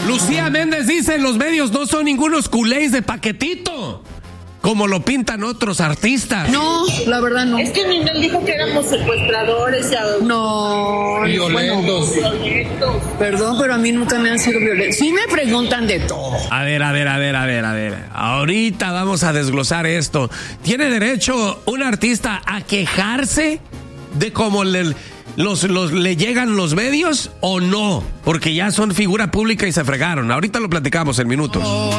Lucía Méndez dice, los medios no son ningunos culés de paquetito, como lo pintan otros artistas. No, la verdad no. Es que Ninel dijo que éramos secuestradores. No, violentos. Perdón, pero a mí nunca me han sido violentos. Sí me preguntan de todo. A ver. Ahorita vamos a desglosar esto. ¿Tiene derecho un artista a quejarse de cómo le llegan los medios o no? Porque ya son figura pública y se fregaron. Ahorita lo platicamos en minutos.